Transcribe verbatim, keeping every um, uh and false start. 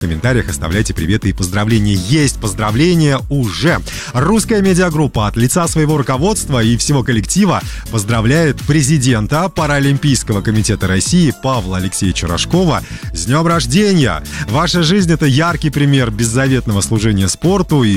В комментариях оставляйте приветы и поздравления. Есть поздравления уже. Русская медиагруппа от лица своего руководства и всего коллектива поздравляет президента Паралимпийского комитета России Павла Алексеевича Рожкова с днем рождения. Ваша жизнь — это яркий пример беззаветного служения спорту и